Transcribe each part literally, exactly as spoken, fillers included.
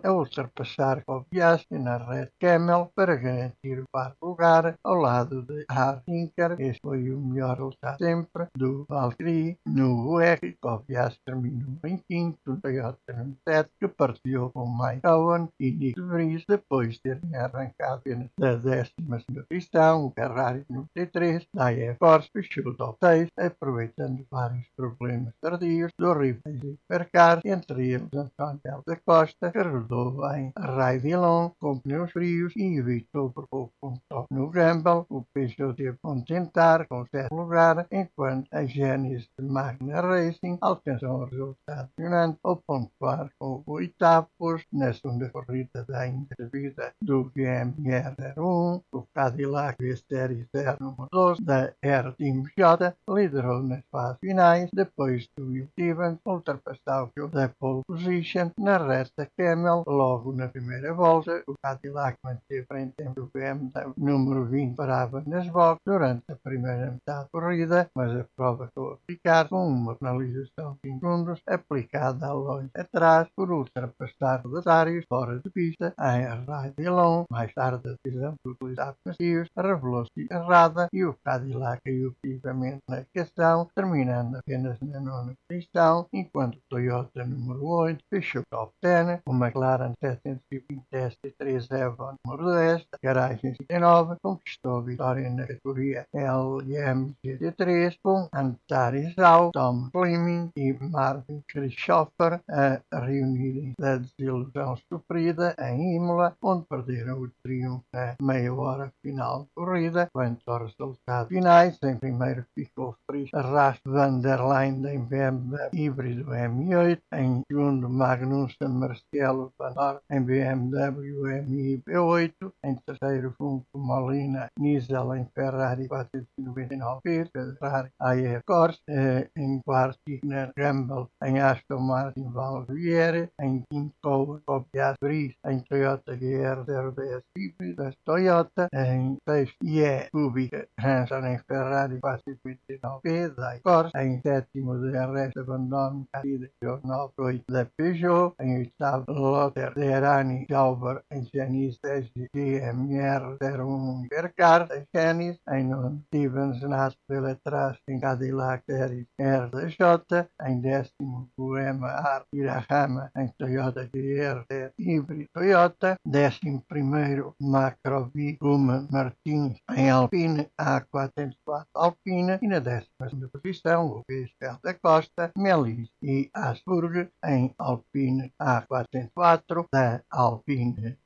a ultrapassar Kobayashi na Red Camel para garantir o quarto lugar ao lado de Harvinker. Este foi o melhor resultado sempre do Valkyrie. No U R, Kobayashi terminou em quinto, o Toyota número sete, que partilhou com Mike Cowan e Nick de Vries, depois de terem arrancado apenas da décima segunda posição. O Ferrari número três, da E F Force, fechou o top seis, aproveitando vários problemas tardios do rivais de hipercar, entre eles António da Costa, que rodou em Raidillon com pneus frios e evitou por pouco um toque no Gamble. O Peugeot teve de tentar com o sétimo lugar, enquanto a Genesis de Magna Racing alcançou um resultado impressionante ao pontuar com o oitavo posto na segunda corrida da ainda vida do G M R zero um. O Cadillac V-Series zero número doze da R Team J liderou nas fases finais, depois do Will Stevens ultrapassar o da pole position na reta Camel. Logo na primeira volta, o Cadillac manteve frente do B M W número vinte, parava nas boxes durante a primeira metade da corrida, mas a prova acabou a ficar com uma penalização de cinco segundos aplicada longe atrás por ultrapassar adversários fora de pista em Raidillon. Mais tarde, a decisão de utilizar macios revelou-se errada e o Cadillac caiu vivamente na questão, terminando apenas na nona posição, enquanto o Toyota número oito fechou o top dez. O McLaren setecentos e vinte S T três Evo número dez da garagem cinquenta e nove conquistou a vitória na categoria L M G T três com Antari Zhao, Tom Fleming e Marvin Christopher a reunirem da desilusão sofrida em Imola, onde perderam o triunfo na meia hora final de corrida. Quanto aos resultados finais, em primeiro ficou Fritz Rast van der Linde em B M W híbrido M oito, em segundo Magnussen Marcelo Van Dorn em B M W M I B oito, em terceiro Funko Molina Nizel em Ferrari quatrocentos e noventa e nove P, Ferrari A E Corse, eh, em quarto Igner Gamble em Aston Martin Valviere, em quinto Kobayashi Vries em Toyota G R zero dez híbrido da Toyota, em sexto I E Kubica Hansen em Ferrari quatrocentos e noventa e nove P da Corse, em sétimo D R S Van Dorn nove oito da Peugeot, em oitavo Lothar Derani Sauber em Genesis G M R zero um Hipercar da Genesis, em nono Stevens Nath Velatras em Cadillac Series R da J, em décimo o Emma R Hirahama em Toyota G R dez híbrido Toyota, décimo primeiro Macrovi Guman Martins em Alpine A quatrocentos e quatro Alpine, e na décima segunda posição o Luís da Costa, Melis e Asburg em Alpine A quatrocentos e quatro da Alpine.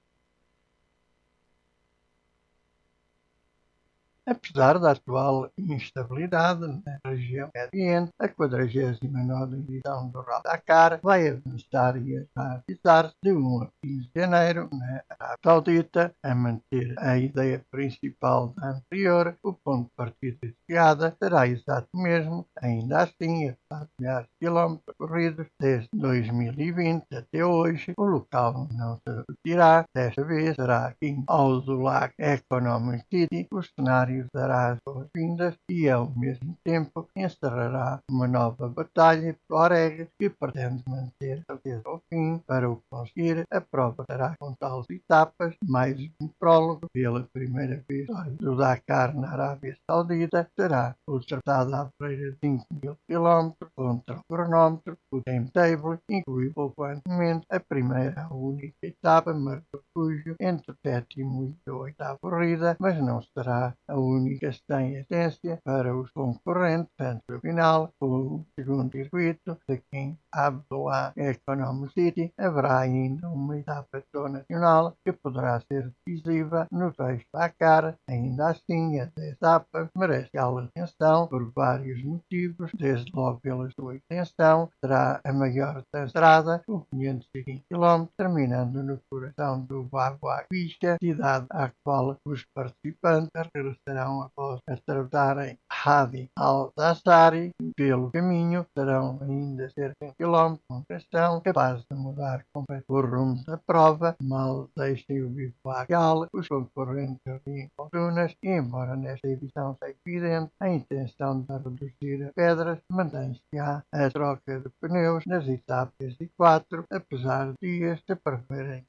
Apesar da atual instabilidade na região ambiente, a quadragésima nona edição do Rally Dakar vai avançar e realizar-se de um a quinze de janeiro na Arábia Saudita, a manter a ideia principal da anterior. O ponto de partida de chegada será exato mesmo, ainda assim, a quatro milhares de quilómetros corridos desde dois mil e vinte até hoje. O local não se repetirá, desta vez será aqui ao Zulac Economic City. O cenário dará as boas-vindas e, ao mesmo tempo, encerrará uma nova batalha por Oreg, que pretende manter até ao fim. Para o conseguir, a prova terá com tais etapas, mais um prólogo. Pela primeira vez do Dakar na Arábia Saudita, será ultrapassada à freira de cinco mil quilómetros contra o cronómetro. O timetable inclui poupantemente a primeira a única etapa, marcou refúgio entre o sétimo e a oitava corrida, mas não será a única sem essência para os concorrentes. Antes do final, o segundo circuito de King Abdullah Economic City, haverá ainda uma etapa nacional que poderá ser decisiva no fecho da Dakar. Ainda assim, esta etapa merece a atenção por vários motivos, desde logo pela sua extensão. Será a maior da estrada, com quinhentos e vinte quilómetros, terminando no coração do Bagua Vista, cidade à qual os participantes regressarão após atravessarem Hadi al-Dassari. Pelo caminho serão ainda cerca de quilómetros de pressão, capaz de mudar completamente o rumo da prova. Mal deixem o bivac, os concorrentes riem com dunas, e embora nesta edição seja evidente a intenção de reduzir as pedras, mantém-se a troca de pneus nas etapas de quatro, apesar de dias se preverem